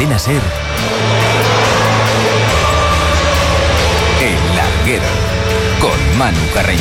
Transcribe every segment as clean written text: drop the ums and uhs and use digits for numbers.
Cadena SER, El Larguero, con Manu Carreño.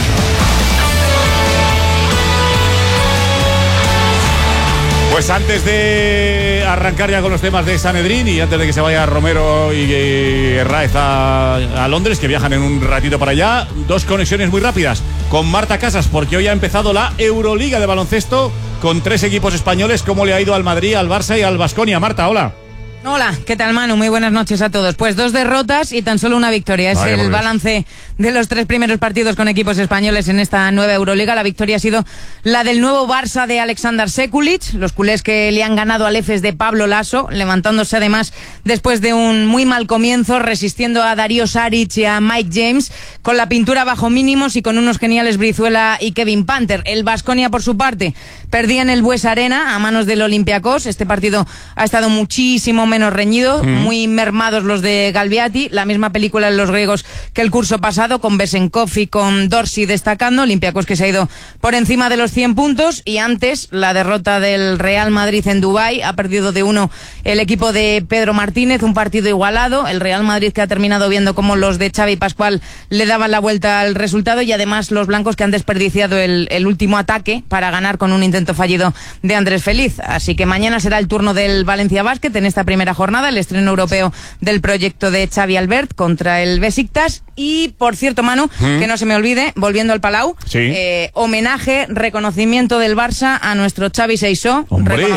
Pues antes de arrancar ya con los temas de Sanedrín y antes de que se vaya Romero y Herráez a Londres, que viajan en un ratito para allá, dos conexiones muy rápidas con Marta Casas, porque hoy ha empezado la Euroliga de baloncesto con 3 equipos españoles. ¿Cómo le ha ido al Madrid, al Barça y al Baskonia? Marta, hola. Hola, ¿qué tal, Manu? Muy buenas noches a todos. Pues 2 derrotas y tan solo una victoria. Es el balance de los 3 primeros partidos con equipos españoles en esta nueva Euroliga. La victoria ha sido la del nuevo Barça de Aleksandar Sekulic, los culés que le han ganado al Efes de Pablo Laso, levantándose además después de un muy mal comienzo, resistiendo a Darío Saric y a Mike James, con la pintura bajo mínimos y con unos geniales Brizuela y Kevin Panther. El Baskonia, por su parte, perdía en el Bues Arena a manos del Olympiacos. Este partido ha estado muchísimo menos reñido, muy mermados los de Galviati, la misma película en los griegos que el curso pasado, con Besenkov y con Dorsey destacando. Olympiacos que se ha ido por encima de los 100 puntos, y antes la derrota del Real Madrid en Dubái. Ha perdido de 1 el equipo de Pedro Martínez, un partido igualado. El Real Madrid que ha terminado viendo cómo los de Xavi Pascual le daban la vuelta al resultado, y además los blancos que han desperdiciado el último ataque para ganar con un intento fallido de Andrés Feliz. Así que mañana será el turno del Valencia Basket en esta primera jornada, el estreno europeo del proyecto de Xavi Albert contra el Besiktas. Y por cierto, Manu, que no se me olvide, volviendo al Palau, sí. Homenaje, reconocimiento del Barça a nuestro Xavi Seisó,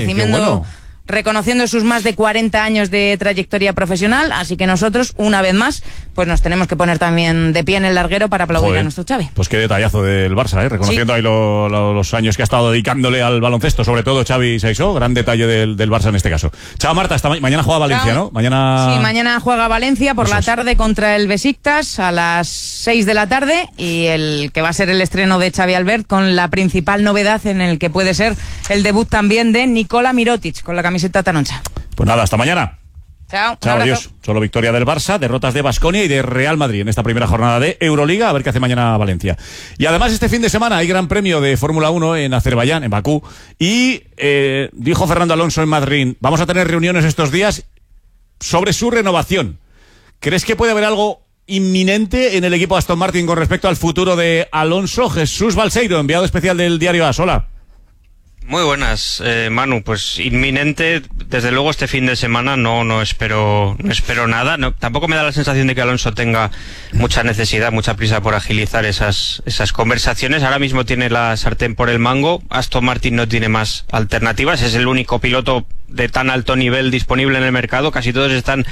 reconociendo sus más de 40 años de trayectoria profesional. Así que nosotros, una vez más, pues nos tenemos que poner también de pie en el larguero para aplaudir a nuestro Xavi. Pues qué detallazo del Barça, reconociendo ahí los años que ha estado dedicándole al baloncesto, sobre todo Xavi Seisó. Gran detalle del Barça en este caso. Chao, Marta, hasta mañana juega Valencia, ¿no? Mañana juega Valencia por la tarde contra el Besiktas a las 6 de la tarde, y el que va a ser el estreno de Xavi Albert, con la principal novedad en el que puede ser el debut también de Nikola Mirotic con la camiseta taroncha. Pues nada, hasta mañana. Chao, adiós. Solo victoria del Barça, derrotas de Baskonia y de Real Madrid en esta primera jornada de Euroliga. A ver qué hace mañana Valencia. Y además este fin de semana hay Gran Premio de Fórmula 1 en Azerbaiyán, en Bakú. Y dijo Fernando Alonso en Madrid: vamos a tener reuniones estos días sobre su renovación. ¿Crees que puede haber algo inminente en el equipo Aston Martin con respecto al futuro de Alonso? Jesús Balseiro, enviado especial del diario AS. Hola. Muy buenas, Manu. Pues inminente, desde luego este fin de semana no espero nada. Tampoco me da la sensación de que Alonso tenga mucha necesidad, mucha prisa por agilizar esas conversaciones. Ahora mismo tiene la sartén por el mango. Aston Martin no tiene más alternativas. Es el único piloto de tan alto nivel disponible en el mercado. Casi todos están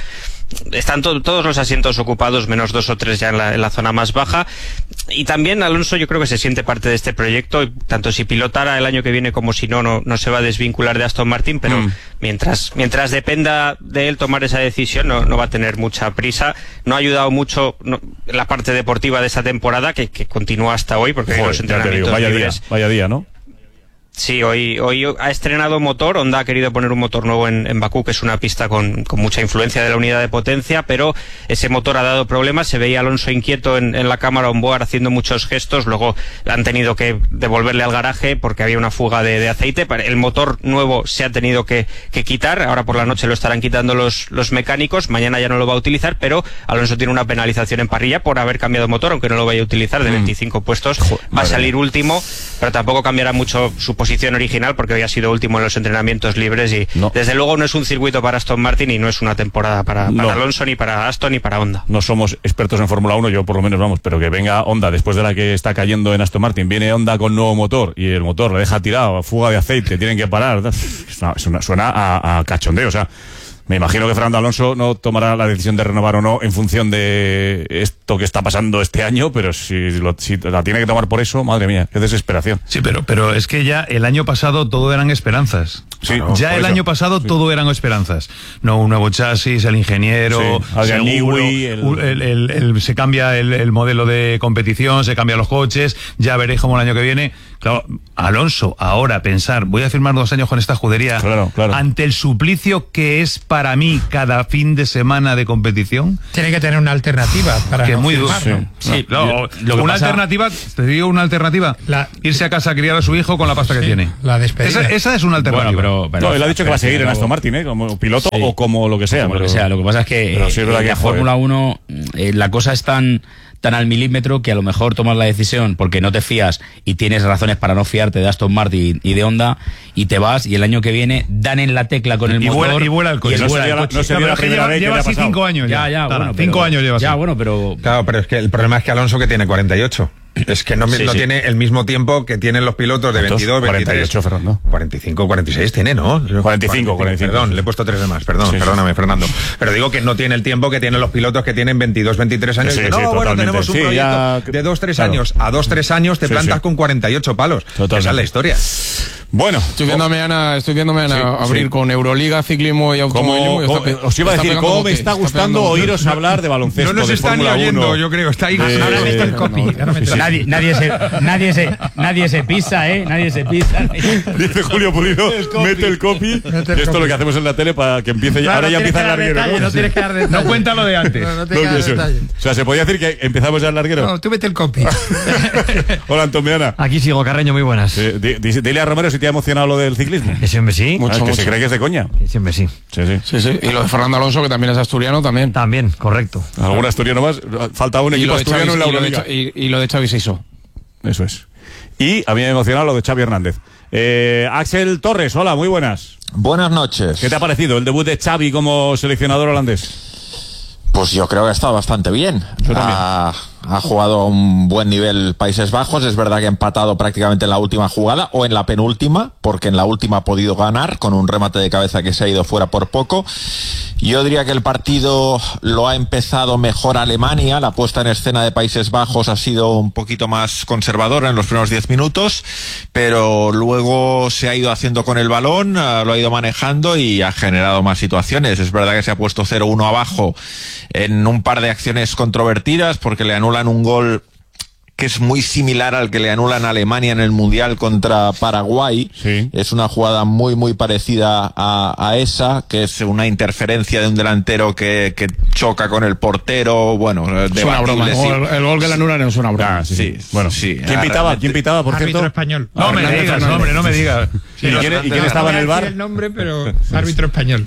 todos los asientos ocupados, menos 2 o 3 ya en la zona más baja. Y también Alonso, yo creo que se siente parte de este proyecto, y tanto si pilotara el año que viene como si no se va a desvincular de Aston Martin, pero mientras dependa de él tomar esa decisión, no va a tener mucha prisa. No ha ayudado mucho la parte deportiva de esta temporada, que continúa hasta hoy, porque los entrenamientos libres. Vaya día, ¿no? Sí, hoy ha estrenado motor. Honda ha querido poner un motor nuevo en Bakú, que es una pista con mucha influencia de la unidad de potencia, pero ese motor ha dado problemas. Se veía Alonso inquieto en la cámara on-board haciendo muchos gestos. Luego han tenido que devolverle al garaje porque había una fuga de aceite. El motor nuevo se ha tenido que quitar. Ahora por la noche lo estarán quitando los mecánicos. Mañana ya no lo va a utilizar, pero Alonso tiene una penalización en parrilla por haber cambiado motor, aunque no lo vaya a utilizar, de 25 puestos. Va a salir último, pero tampoco cambiará mucho su posición original, porque hoy ha sido último en los entrenamientos libres, y desde luego no es un circuito para Aston Martin, y no es una temporada para Alonso, ni para Aston, ni para Honda. No somos expertos en Fórmula 1, yo por lo menos, pero que venga Honda después de la que está cayendo en Aston Martin, viene Honda con nuevo motor y el motor le deja tirado, fuga de aceite, tienen que parar. Suena a cachondeo, o sea. Me imagino que Fernando Alonso no tomará la decisión de renovar o no en función de esto que está pasando este año, pero si la tiene que tomar por eso, madre mía, qué desesperación. Sí, pero es que ya el año pasado todo eran esperanzas. Sí, ya el año pasado todo eran esperanzas. No, un nuevo chasis, el ingeniero, se cambia el modelo de competición, se cambian los coches, ya veréis cómo el año que viene, Claro, Alonso, ahora pensar, voy a firmar 2 años con esta escudería, claro. ante el suplicio que es para mí cada fin de semana de competición. Tiene que tener una alternativa para que no muy duro. firmar, ¿no? Sí, claro, una alternativa, te digo una alternativa, irse a casa a criar a su hijo con la pasta que tiene. La despedida. Esa es una alternativa. Bueno, pero él ha dicho que va a seguir en Aston Martin, como piloto o como lo que sea. Como lo que sea. Lo que pasa es que sí, en la Fórmula 1 la cosa es tan al milímetro que a lo mejor tomas la decisión porque no te fías y tienes razones para no fiarte de Aston Martin y de Honda y te vas y el año que viene dan en la tecla con el motor y vuela el coche. No sería la primera vez que lleva así 5 años ya. Bueno, 5 años lleva así. Ya, bueno, pero... Claro, pero es que el problema es que Alonso, que tiene 48... Es que no tiene el mismo tiempo que tienen los pilotos de 22, 23... 48, Fernando. 45, 46 tiene, ¿no? 45. Perdón, le he puesto 3 de más, perdóname, Fernando. Pero digo que no tiene el tiempo que tienen los pilotos que tienen 22, 23 años. Bueno, tenemos un proyecto de 2-3 años. A 2-3 años te plantas con 48 palos. Totalmente. Esa es la historia. Bueno, estoy viéndome a abrir con Euroliga, ciclismo y automovilismo. Os iba a decir, ¿cómo me está gustando oíros hablar de baloncesto? No nos está ni oyendo, yo creo. Está ahí. Ahora meto el copy. Nadie se pisa, Nadie se pisa. Dice Julio Pulido, mete el copy. Esto es lo que hacemos en la tele para que empiece ya. Ahora ya empieza el larguero. No tienes que dar detalles. No cuenta lo de antes. No te dar detalles. O sea, ¿se podía decir que empezamos ya el larguero? No, tú mete el copy. Hola, Antomiana. Aquí sigo, Carreño, muy buenas. Dile a Romero si te ha emocionado lo del ciclismo. Siempre sí. Mucho. Se cree que es de coña. Siempre sí. Sí. Y lo de Fernando Alonso, que también es asturiano, también. También, correcto. ¿Algún asturiano más? Falta un equipo asturiano en la Euroliga. Y lo de Xavi Seiso. Eso es. Y a mí me ha emocionado lo de Xavi Hernández. Axel Torres, hola, muy buenas. Buenas noches. ¿Qué te ha parecido el debut de Xavi como seleccionador holandés? Pues yo creo que ha estado bastante bien. Ha jugado a un buen nivel Países Bajos. Es verdad que ha empatado prácticamente en la última jugada o en la penúltima, porque en la última ha podido ganar con un remate de cabeza que se ha ido fuera por poco. Yo diría que el partido lo ha empezado mejor Alemania. La puesta en escena de Países Bajos ha sido un poquito más conservadora en los primeros 10 minutos, pero luego se ha ido haciendo con el balón, lo ha ido manejando y ha generado más situaciones. Es verdad que se ha puesto 0-1 abajo en un par de acciones controvertidas porque le anulan un gol que es muy similar al que le anulan a Alemania en el Mundial contra Paraguay. Sí. Es una jugada muy muy parecida a esa, que es una interferencia de un delantero que choca con el portero. Bueno, es una broma. Sí. El gol que le anulan es una broma. Sí. Bueno, sí. ¿Quién pitaba, por cierto? Árbitro español. No me digas, hombre, no me digas. ¿Y quién estaba en el bar? No sé el nombre, pero árbitro español.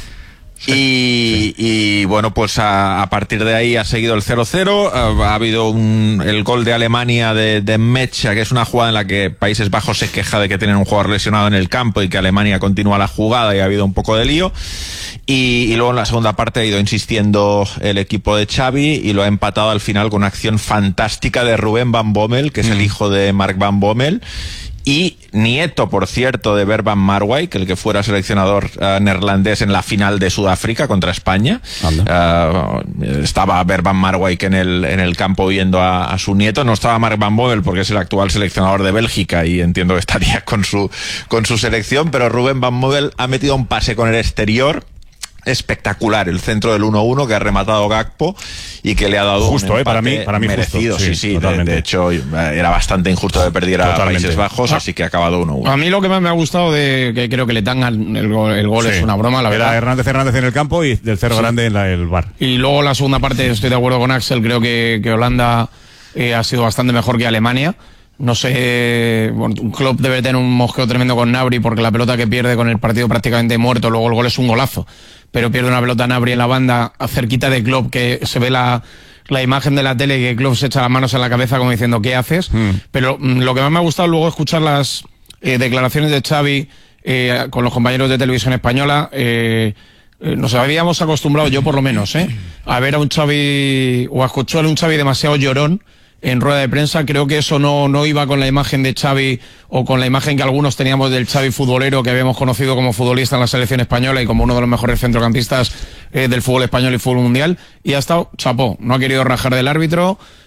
Y bueno, pues a partir de ahí ha seguido el 0-0. Ha habido el gol de Alemania de Mecha, que es una jugada en la que Países Bajos se queja de que tienen un jugador lesionado en el campo y que Alemania continúa la jugada y ha habido un poco de lío. Y luego en la segunda parte ha ido insistiendo el equipo de Xavi y lo ha empatado al final con una acción fantástica de Ruben Van Bommel, que es el hijo de Mark Van Bommel. Y nieto, por cierto, de Bert van Marwijk, que el que fuera seleccionador neerlandés en la final de Sudáfrica contra España. Estaba Bert van Marwijk en el campo viendo a su nieto. No estaba Mark Van Bommel porque es el actual seleccionador de Bélgica y entiendo que estaría con su selección, pero Ruben Van Bommel ha metido un pase con el exterior espectacular, el centro del 1-1 que ha rematado Gakpo y que le ha dado justo, un empate para mí merecido. Justo. Sí, de hecho era bastante injusto de perder a Países Bajos, así que ha acabado 1-1. A mí lo que más me ha gustado que creo que le dan el gol es una broma, la verdad. Era Hernández en el campo y del Cerro Grande en el bar. Y luego la segunda parte, estoy de acuerdo con Axel, creo que Holanda ha sido bastante mejor que Alemania. No sé, Klopp debe tener un mosqueo tremendo con Gnabry porque la pelota que pierde con el partido prácticamente muerto, luego el gol es un golazo, pero pierde una pelota Gnabry en la banda cerquita de Klopp, que se ve la imagen de la tele y que Klopp se echa las manos en la cabeza como diciendo ¿qué haces? Pero lo que más me ha gustado luego escuchar las declaraciones de Xavi con los compañeros de televisión española. Nos habíamos acostumbrado, yo por lo menos, a ver a un Xavi o a escuchar a un Xavi demasiado llorón en rueda de prensa. Creo que eso no iba con la imagen de Xavi o con la imagen que algunos teníamos del Xavi futbolero que habíamos conocido como futbolista en la selección española y como uno de los mejores centrocampistas del fútbol español y fútbol mundial. Y ha estado chapó, no ha querido rajar del árbitro,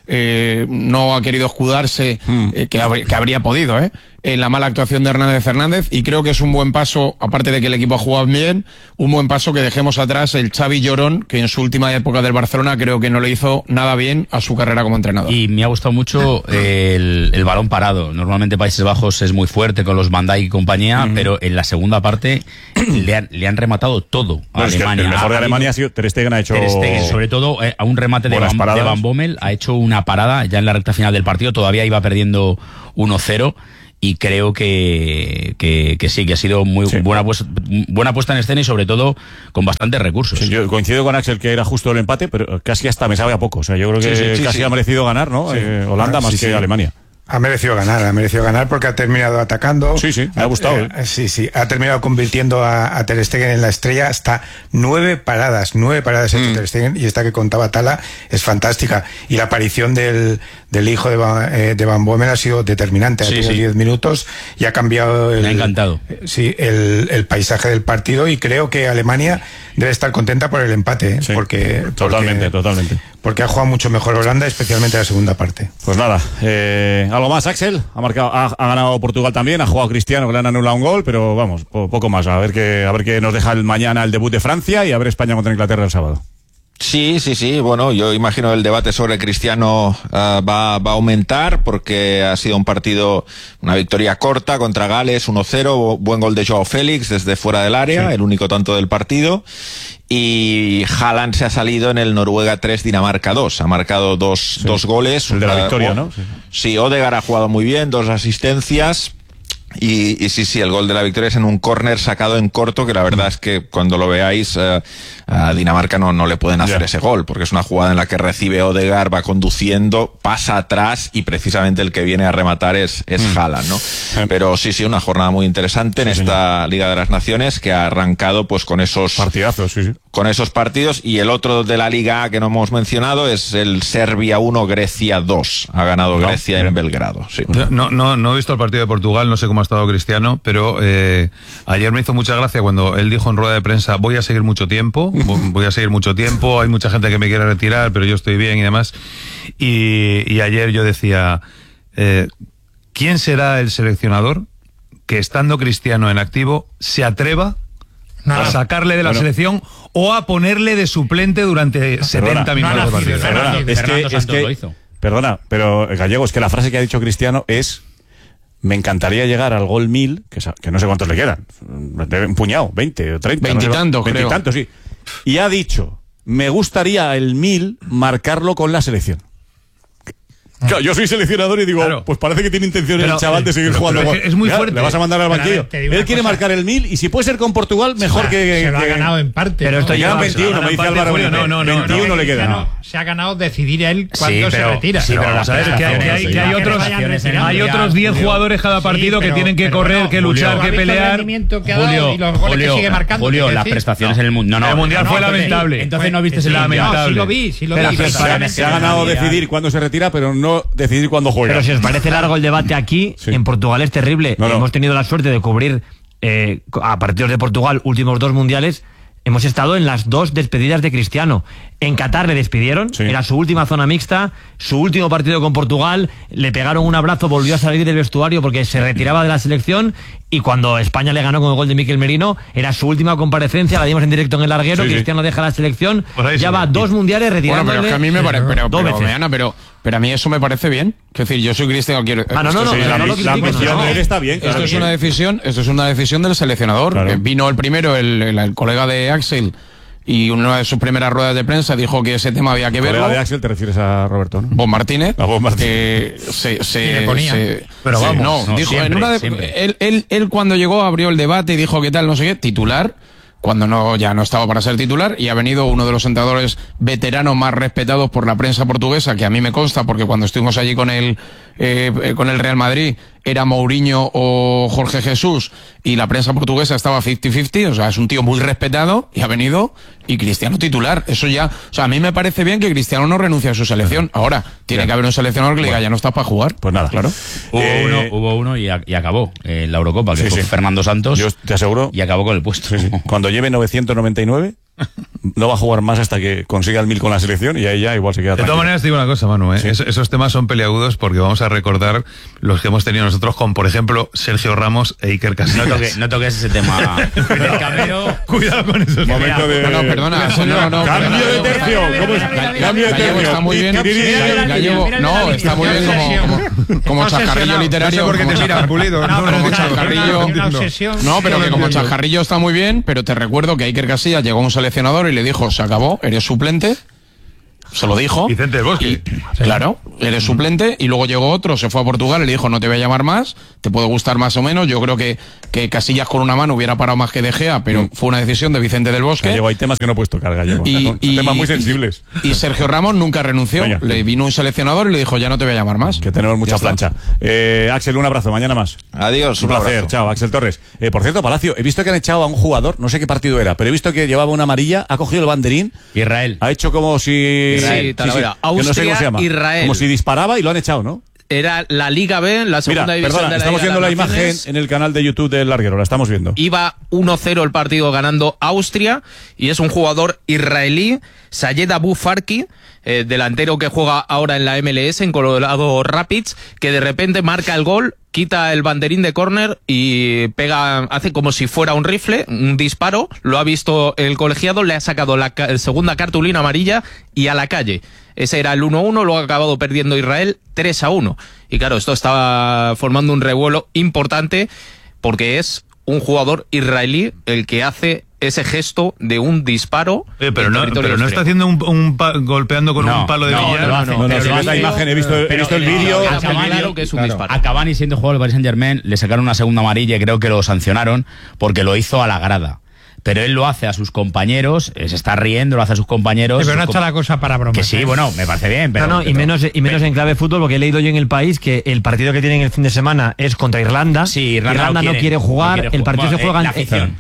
no ha querido escudarse, que habría podido, en la mala actuación de Hernández, y creo que es un buen paso, aparte de que el equipo ha jugado bien, un buen paso que dejemos atrás el Xavi llorón, que en su última época del Barcelona creo que no le hizo nada bien a su carrera como entrenador. Y me ha gustado mucho el balón parado. Normalmente Países Bajos es muy fuerte con los Van Dijk y compañía, pero en la segunda parte le han rematado todo a Alemania. El mejor de Alemania ha sido Ter Stegen, ha hecho... Ter Stegen, sobre todo a un remate de Van Bommel, ha hecho una parada ya en la recta final del partido, todavía iba perdiendo 1-0. Y creo que sí, que ha sido muy buena puesta en escena y sobre todo con bastantes recursos. Sí, yo coincido con Axel que era justo el empate, pero casi hasta me sabe a poco. O sea, yo creo que casi ha merecido ganar, ¿no? Holanda más que Alemania. Ha merecido ganar porque ha terminado atacando. Sí, me ha gustado. Ha terminado convirtiendo a Ter Stegen en la estrella. Hasta 9 paradas hecho Ter Stegen, y esta que contaba Tala es fantástica. Y la aparición del hijo de Van Bommel ha sido determinante. Ha tenido 10 minutos y ha cambiado me ha encantado. El paisaje del partido, y creo que Alemania debe estar contenta por el empate, totalmente. Porque ha jugado mucho mejor Holanda, especialmente en la segunda parte. Pues nada, algo más, Axel. Ha ganado Portugal también, ha jugado Cristiano, que le han anulado un gol, pero vamos, poco más. A ver qué nos deja mañana el debut de Francia, y a ver España contra Inglaterra el sábado. Sí. Bueno, yo imagino el debate sobre Cristiano va a aumentar, porque ha sido un partido, una victoria corta contra Gales, 1-0, buen gol de Joao Félix desde fuera del área, el único tanto del partido. Y Haaland se ha salido en el Noruega 3, Dinamarca 2. Ha marcado dos goles. El de la victoria, ¿no? Sí, Odegaard ha jugado muy bien, 2 asistencias. Y sí, el gol de la victoria es en un córner sacado en corto, que la verdad es que cuando lo veáis a Dinamarca no le pueden hacer ese gol, porque es una jugada en la que recibe Odegaard, va conduciendo, pasa atrás, y precisamente el que viene a rematar es Haaland, ¿no? Pero sí, una jornada muy interesante en esta Liga de las Naciones, que ha arrancado pues con esos partidazos, con esos partidos. Y el otro de la Liga A que no hemos mencionado es el Serbia 1, Grecia 2. Ha ganado Grecia en Belgrado. Sí. No he visto el partido de Portugal, no sé cómo ha estado Cristiano, pero ayer me hizo mucha gracia cuando él dijo en rueda de prensa: voy a seguir mucho tiempo, hay mucha gente que me quiere retirar, pero yo estoy bien y demás. Y ayer yo decía, ¿quién será el seleccionador que, estando Cristiano en activo, se atreva a sacarle de la selección o a ponerle de suplente durante 70 minutos de partido? Perdona, pero Gallego, es que la frase que ha dicho Cristiano es: me encantaría llegar al gol 1000, que no sé cuántos le quedan, un puñado, 20 o 30. 20 y tantos, creo. 20 y tantos, sí. Y ha dicho: me gustaría el 1000 marcarlo con la selección. Claro, yo soy seleccionador y digo, pues parece que tiene intención el chaval de seguir jugando. Es muy fuerte. Le vas a mandar al banquillo. Él quiere marcar el 1000, y si puede ser con Portugal, mejor que... Se lo ha ganado en parte. Pero esto ya 21, me dice Álvaro. 21 le queda. Se ha ganado decidir él cuándo se retira. Sí, pero vamos a ver, que hay otros 10 jugadores cada partido que tienen que correr, que luchar, que pelear. Julio, las prestaciones en el Mundial. El Mundial fue lamentable. Entonces no viste lamentable. Sí lo vi. Se ha ganado decidir cuándo se retira, pero no decidir cuándo juega. Pero si os parece largo el debate aquí, en Portugal es terrible. Hemos tenido la suerte de cubrir a partidos de Portugal últimos 2 mundiales. Hemos estado en las 2 despedidas de Cristiano. En Qatar le despidieron, era su última zona mixta, su último partido con Portugal, le pegaron un abrazo, volvió a salir del vestuario porque se retiraba de la selección, y cuando España le ganó con el gol de Mikel Merino, era su última comparecencia, la dimos en directo en El Larguero, Cristiano deja la selección, pues ya va 2 mundiales retirándole. Bueno, pero es que a mí me parece, pero a mí eso me parece bien. Es decir, yo soy Cristiano, quiero... Él está bien. Esto es una decisión del seleccionador. Claro. Vino el primero, el colega de Axel, y una de sus primeras ruedas de prensa dijo que ese tema había que verlo. ¿Colega de Axel te refieres a Roberto, no? Bob Martínez. A Bob Martínez. Pero vamos, dijo, siempre, en una él cuando llegó abrió el debate y dijo que tal, no sé qué, titular, cuando ya no estaba para ser titular, y ha venido uno de los entrenadores veteranos más respetados por la prensa portuguesa, que a mí me consta, porque cuando estuvimos allí con el Real Madrid era Mourinho o Jorge Jesús, y la prensa portuguesa estaba 50-50, o sea, es un tío muy respetado, y ha venido, y Cristiano titular. Eso ya, o sea, a mí me parece bien que Cristiano no renuncie a su selección. Ahora, tiene que haber un seleccionador que le diga, ya no estás para jugar. Pues nada, claro. Hubo uno y acabó la Eurocopa, que fue Fernando Santos. Yo te aseguro. Y acabó con el puesto. Cuando lleve 999, no va a jugar más hasta que consiga el 1000 con la selección y ahí ya igual se queda tranquilo. De todas maneras, te digo una cosa, Manu, sí. Esos temas son peliagudos porque vamos a recordar los que hemos tenido nosotros con, por ejemplo, Sergio Ramos e Iker Casillas. No toques ese tema. Cuidado con esos momentos de... No, perdona. Cambio de tercio. Cambio de tercio. Está muy bien. Gallego, no, está muy bien como chascarrillo literario. No sé por qué te miras, Pulido. Como chascarrillo. No, pero que como chascarrillo está muy bien, pero te recuerdo que Iker Casillas llegó a un seleccionador y le dijo, se acabó, eres suplente. Se lo dijo. Vicente del Bosque. Claro, eres suplente. Y luego llegó otro, se fue a Portugal y le dijo, no te voy a llamar más, te puede gustar más o menos. Yo creo que Casillas con una mano hubiera parado más que De Gea, pero fue una decisión de Vicente del Bosque. Gallego, hay temas que no he puesto carga, Gallego. Son temas muy sensibles. Y Sergio Ramos nunca renunció. Venga. Le vino un seleccionador y le dijo, ya no te voy a llamar más. Que tenemos mucha plancha. Axel, un abrazo, mañana más. Adiós, un placer. Abrazo. Chao, Axel Torres. Por cierto, Palacio, he visto que han echado a un jugador, no sé qué partido era, pero he visto que llevaba una amarilla, ha cogido el banderín. Israel. Ha hecho como si... Israel, Austria, no sé cómo se llama. Israel. Como si disparaba y lo han echado, ¿no? Era la Liga B, la segunda división de la estamos Liga viendo de la imagen en el canal de YouTube del Larguero, la estamos viendo. Iba 1-0 el partido ganando Austria y es un jugador israelí, Sayed Abu Farki, delantero que juega ahora en la MLS, en Colorado Rapids, que de repente marca el gol, quita el banderín de córner y hace como si fuera un rifle, un disparo, lo ha visto el colegiado, le ha sacado la segunda cartulina amarilla y a la calle. Ese era el 1-1, luego ha acabado perdiendo Israel 3-1. Y claro, esto estaba formando un revuelo importante porque es un jugador israelí el que hace ese gesto de un disparo. Pero no está haciendo golpeando con un palo de billar. No, si ves la imagen, he visto el vídeo. Claro que es un disparo. A Cavani, siendo jugador del Paris Saint-Germain, le sacaron una segunda amarilla y creo que lo sancionaron porque lo hizo a la grada. Pero él lo hace a sus compañeros, se está riendo, lo hace a sus compañeros. Pero no está la cosa para bromas. Que sí, bueno, me parece bien. Pero, y menos en clave fútbol, porque he leído yo en El País que el partido que tienen el fin de semana es contra Irlanda. Sí, Irlanda no quiere jugar. El partido se juega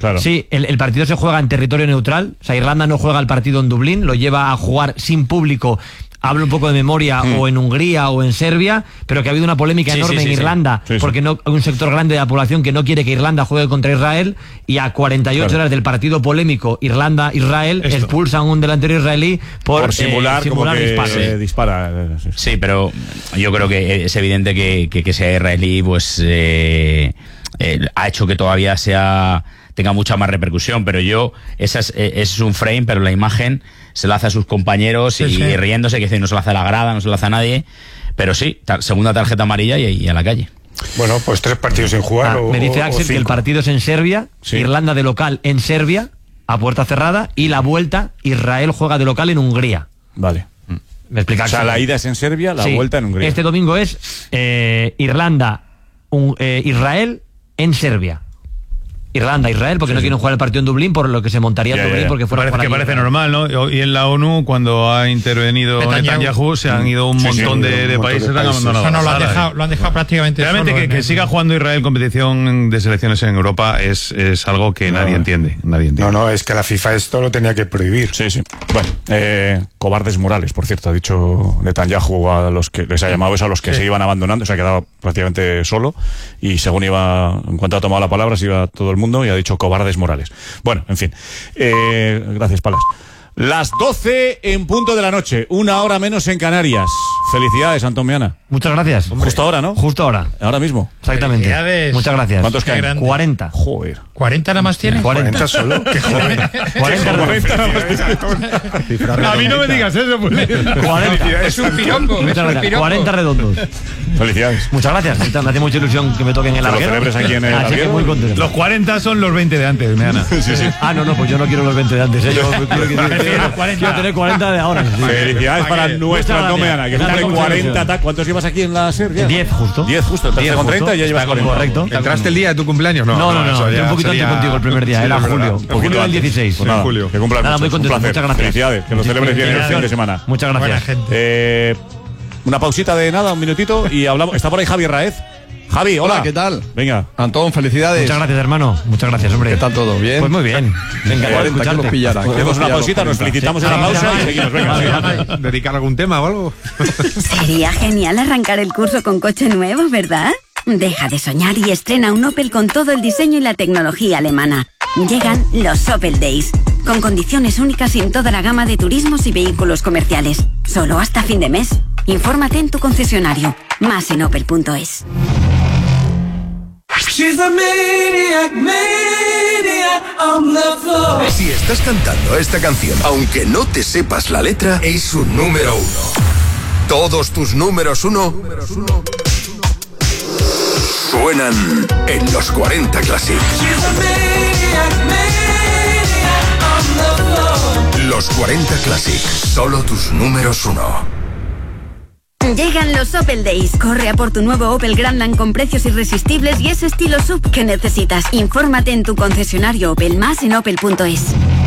el partido se juega en territorio neutral. O sea, Irlanda no juega el partido en Dublín, lo lleva a jugar sin público. Hablo un poco de memoria, o en Hungría o en Serbia, pero que ha habido una polémica enorme en Irlanda, porque no hay un sector grande de la población que no quiere que Irlanda juegue contra Israel, y a 48 horas del partido polémico Irlanda-Israel expulsan a un delantero israelí por simular como que dispara. Sí, pero yo creo que es evidente que sea israelí, pues ha hecho que todavía tenga mucha más repercusión, pero ese es un frame, pero la imagen se la hace a sus compañeros y riéndose, que dice, no se la hace a la grada, no se la hace a nadie, pero sí, segunda tarjeta amarilla y a la calle. Bueno, pues 3 partidos sin jugar. Me dice Axel que el partido es en Serbia, Irlanda de local en Serbia, a puerta cerrada, y la vuelta, Israel juega de local en Hungría. Vale. Me explica. O sea, la ida es en Serbia, la vuelta en Hungría. Este domingo es Irlanda, Israel en Serbia. Irlanda-Israel, porque no quieren jugar el partido en Dublín, por lo que se montaría en Dublín, porque fuera parece normal, ¿no? Y en la ONU, cuando ha intervenido Netanyahu, se han ido un montón de países, han abandonado. Lo han dejado prácticamente. Realmente que siga jugando Israel competición de selecciones en Europa es algo que nadie entiende. No, es que la FIFA esto lo tenía que prohibir. Sí. Bueno, cobardes morales, por cierto, ha dicho Netanyahu a los que les ha llamado eso, a los que se iban abandonando, se ha quedado prácticamente solo, y según en cuanto ha tomado la palabra, se iba todo el mundo y ha dicho cobardes morales. Bueno, en fin. Gracias, Palas. Las 12 en punto de la noche, 1 hora menos en Canarias. Felicidades, Antomiana. Muchas gracias. Justo ahora, ¿no? Justo ahora. Ahora mismo. Exactamente. Muchas gracias. ¿Cuántos caen? 40. Joder. ¿40 nada más tiene? 40 solo. Qué joven. 40 nada más tiene. A mí no me digas eso, pues. 40. Es un piropo. 40 redondos. Felicidades. Muchas gracias. Me hace mucha ilusión que me toquen el Larguero. Lo celebres aquí en el Larguero. Muy contento. Los 40 son los 20 de antes, Meana. Sí. No, pues yo no quiero los 20 de antes. Yo quiero tener 40 de ahora. Felicidades para nuestra Antomiana, que cumple 40. ¿Cuántos llevas aquí en la SER? 10 justo. 10 justo. Entraste con 30 y ya llevas 40. Correcto. ¿Entraste el día de tu cumpleaños? No. Entré un poquito antes contigo el primer día. Era julio. Julio del 16. Pues nada, julio. Que cumplas mucho. Muy contento. Muchas gracias. Felicidades. Que lo celebres bien el fin de semana. Muchas gracias. Una pausita de nada, un minutito, y hablamos. Está por ahí Javi Raez. Javi, hola. ¿Qué tal? Venga. Antón, felicidades. Muchas gracias, hermano. Muchas gracias, hombre. ¿Qué tal todo? ¿Bien? Pues muy bien. Venga, 40, que los pillara. Hacemos una pausita, nos felicitamos en la pausa y seguimos. Venga. ¿Dedicar algún tema o algo? Sería genial arrancar el curso con coche nuevo, ¿verdad? Deja de soñar y estrena un Opel con todo el diseño y la tecnología alemana. Llegan los Opel Days. con condiciones únicas en toda la gama de turismos y vehículos comerciales. Solo hasta fin de mes. Infórmate en tu concesionario. Más en opel.es. Si estás cantando esta canción, aunque no te sepas la letra, es un número 1. Todos tus números 1 suenan en los 40 Classic. Los 40 Classic, solo tus números 1. Llegan los Opel Days. Corre a por tu nuevo Opel Grandland con precios irresistibles y ese estilo SUV que necesitas. Infórmate en tu concesionario Opel, más en opel.es.